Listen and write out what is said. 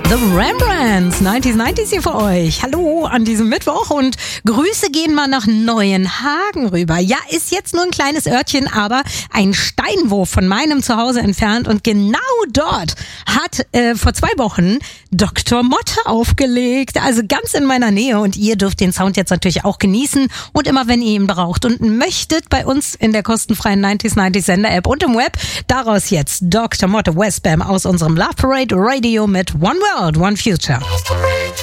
The Rembrandts, 90s hier für euch. Hallo an diesem Mittwoch und Grüße gehen mal nach Neuenhagen rüber. Ja, ist jetzt nur ein kleines Örtchen, aber ein Steinwurf von meinem Zuhause entfernt und genau dort hat vor 2 Wochen Dr. Motte aufgelegt, also ganz in meiner Nähe und ihr dürft den Sound jetzt natürlich auch genießen und immer wenn ihr ihn braucht und möchtet bei uns in der kostenfreien 90s Sender-App und im Web, daraus jetzt Dr. Motte Westbam aus unserem Love Parade Radio mit One World, One Future.